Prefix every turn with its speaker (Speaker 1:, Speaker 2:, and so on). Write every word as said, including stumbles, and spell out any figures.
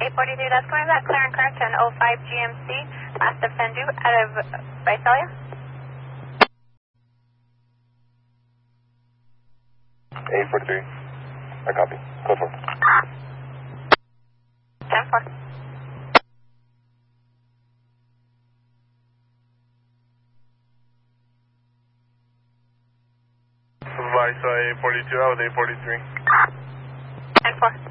Speaker 1: eight forty-three, that's going back clear and current to an oh five G M C, Mastiff Fendu out of Visalia.
Speaker 2: eight forty-three, I copy. Code four.
Speaker 1: ten four.
Speaker 2: Visalia eight forty-two, I was eight forty-three.
Speaker 1: ten four.